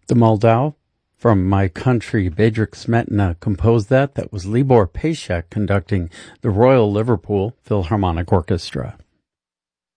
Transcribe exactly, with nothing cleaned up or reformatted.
The Moldau, from My Country, Bedřich Smetana composed that. That was Libor Pašek conducting the Royal Liverpool Philharmonic Orchestra.